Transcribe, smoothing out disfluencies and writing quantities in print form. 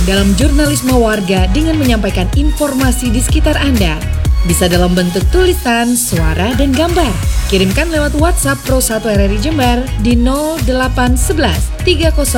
dalam jurnalisme warga dengan menyampaikan informasi di sekitar Anda. Bisa dalam bentuk tulisan, suara, dan gambar. Kirimkan lewat WhatsApp Pro 1 RRI Jember di 0811 30